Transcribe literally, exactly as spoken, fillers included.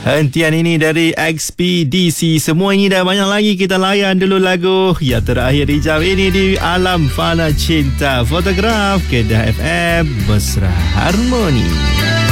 Hentian ini dari Expedisi. Semua ini dah banyak lagi. Kita layan dulu lagu yang terakhir di jam ini di Alam Fana Cinta. Fotograf Kedah F M Mesra Harmoni.